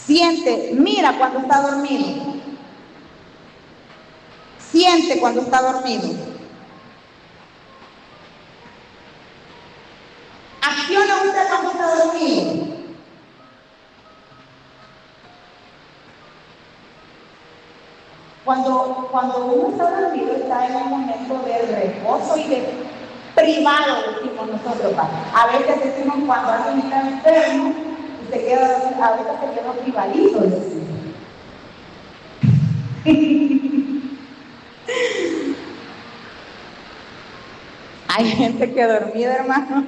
Siente, mira cuando está dormido. Siente cuando está dormido. Acciona usted cuando está dormido. Cuando uno está dormido, está en un momento de reposo y de privado, decimos nosotros. A veces decimos cuando alguien está enfermo y se queda, a veces se queda privadito, decimos. Hay gente que dormida, hermano,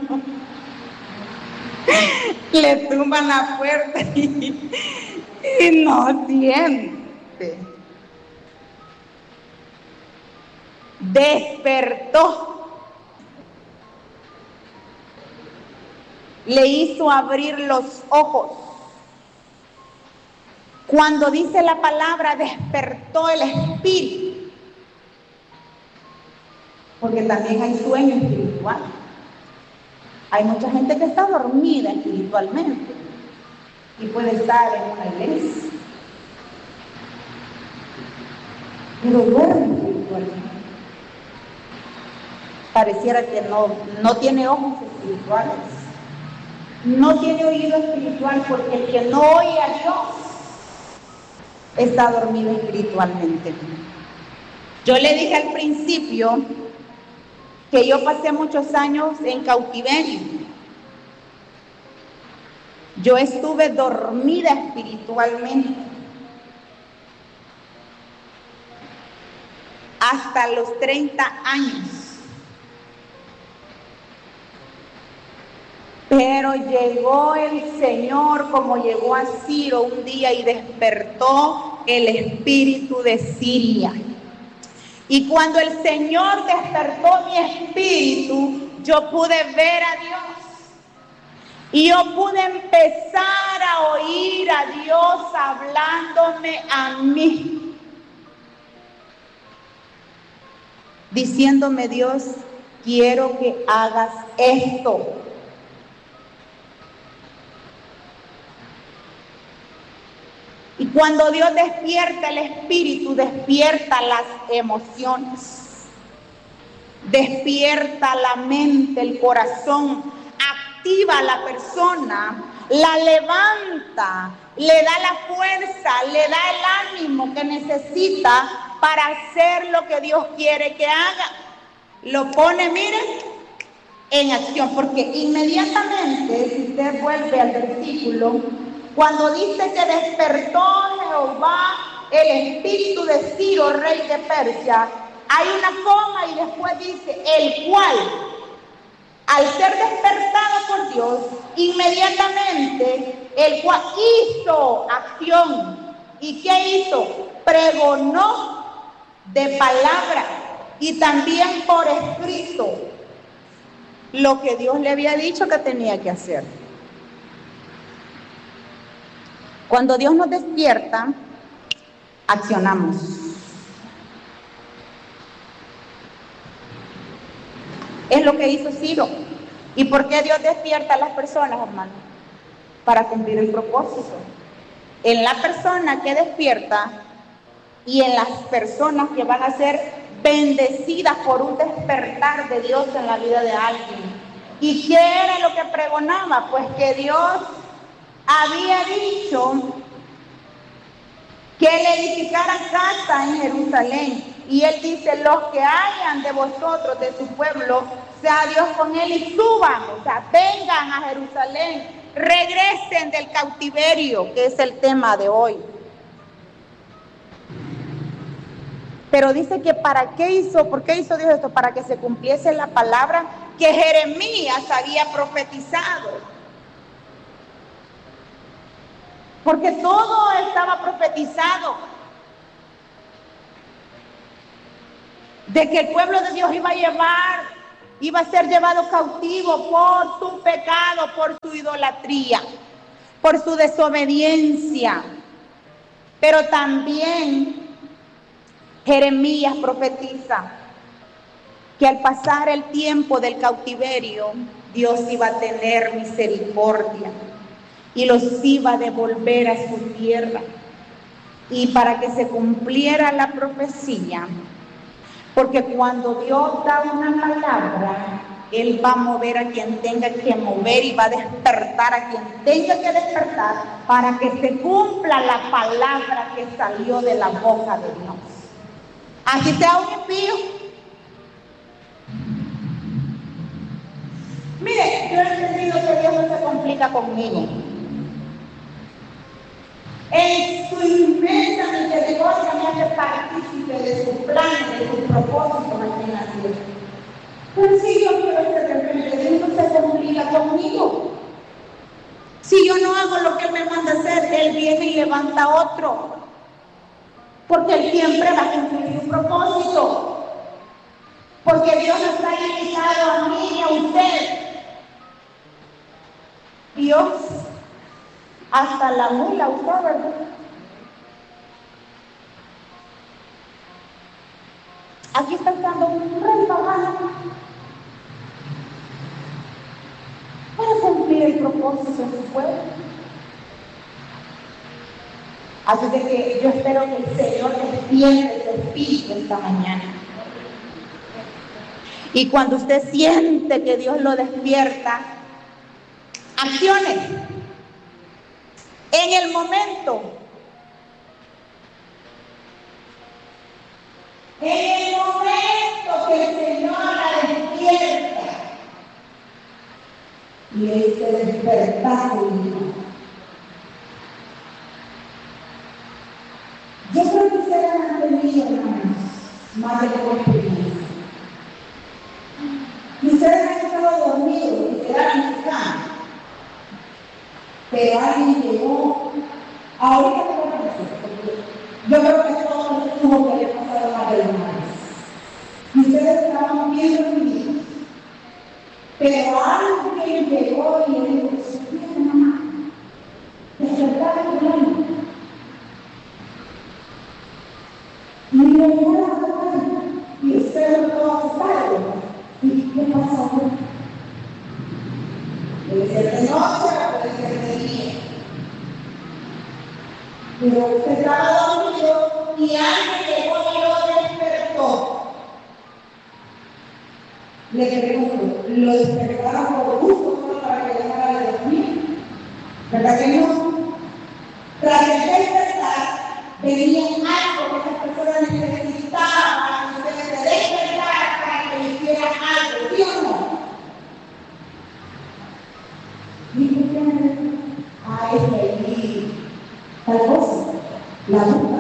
le tumban la puerta y no siente. Despertó. Le hizo abrir los ojos. Cuando dice la palabra despertó el espíritu, porque también hay sueño espiritual. Hay mucha gente que está dormida espiritualmente y puede estar en una iglesia, pero duerme espiritualmente. Pareciera que no tiene ojos espirituales, no tiene oído espiritual, porque el que no oye a Dios está dormido espiritualmente. Yo le dije al principio que yo pasé muchos años en cautiverio. Yo estuve dormida espiritualmente hasta los 30 años. Pero llegó el Señor como llegó a Ciro un día y despertó el espíritu de Siria. Y cuando el Señor despertó mi espíritu, yo pude ver a Dios. Y yo pude empezar a oír a Dios hablándome a mí. Diciéndome, Dios, quiero que hagas esto. Y cuando Dios despierta el espíritu, despierta las emociones, despierta la mente, el corazón, activa a la persona, la levanta, le da la fuerza, le da el ánimo que necesita para hacer lo que Dios quiere que haga. Lo pone, miren, en acción, porque inmediatamente, si usted vuelve al versículo, cuando dice que despertó Jehová el espíritu de Ciro, rey de Persia, hay una coma y después dice, el cual, al ser despertado por Dios, inmediatamente, el cual hizo acción. ¿Y qué hizo? Pregonó de palabra y también por escrito lo que Dios le había dicho que tenía que hacer. Cuando Dios nos despierta, accionamos. Es lo que hizo Ciro. ¿Y por qué Dios despierta a las personas, hermano? Para cumplir el propósito. En la persona que despierta y en las personas que van a ser bendecidas por un despertar de Dios en la vida de alguien. ¿Y qué era lo que pregonaba? Pues que Dios había dicho que le edificaran casa en Jerusalén. Y él dice, los que hayan de vosotros, de su pueblo, sea Dios con él y suban, o sea, vengan a Jerusalén, regresen del cautiverio, que es el tema de hoy. Pero dice que ¿por qué hizo Dios esto? Para que se cumpliese la palabra que Jeremías había profetizado. Porque todo estaba profetizado de que el pueblo de Dios iba a ser llevado cautivo por su pecado, por su idolatría, por su desobediencia. Pero también Jeremías profetiza que al pasar el tiempo del cautiverio, Dios iba a tener misericordia. y los iba a devolver a su tierra. Y para que se cumpliera la profecía, porque cuando Dios da una palabra, Él va a mover a quien tenga que mover y va a despertar a quien tenga que despertar para que se cumpla la palabra que salió de la boca de Dios. Así sea un impío. Mire, yo he entendido que Dios no se complica conmigo. En su inmensa misericordia me hace partícipe de su plan, de su propósito aquí en la tierra. Pero si yo quiero ser rebelde, Dios no se complica conmigo. Si yo no hago lo que Él me manda hacer, Él viene y levanta otro. Porque Él siempre va a cumplir su propósito. Porque Dios nos ha invitado a mí y a usted. Dios hasta la mula usó, ¿verdad? Aquí está estando un rey pagano para cumplir el propósito de su pueblo. Así de que yo espero que el Señor despierte su espíritu esta mañana. Y cuando usted siente que Dios lo despierta, acciones. En el momento. En el momento que el Señor la despierta. Y este despertar divino. Yo creo que ustedes han tenido, hermanos, más de una experiencia. Y ustedes han estado dormidos y quedaron en su cama. Pero alguien llegó, ahorita te voy a decir, porque yo creo que todos los tuvo que haber pasado más de una vez. Y ustedes estaban bien dormidos. Pero alguien llegó y le dijo, mira mamá, despertaron el alma. Y le dijeron, y ustedes no todos asustados. ¿Y qué pasó ahora? Puede ser de noche, puede ser de día. Pero usted estaba dormido y alguien llegó y lo despertó. Le pregunto, ¿lo despertaron por gusto solo para que dejara de dormir? ¿Verdad que no? Tras el despertar, venía algo que esas personas necesitaban que ustedes se despertaran para que le hicieran algo, ¿sí o no? Y tal cosa, la busca.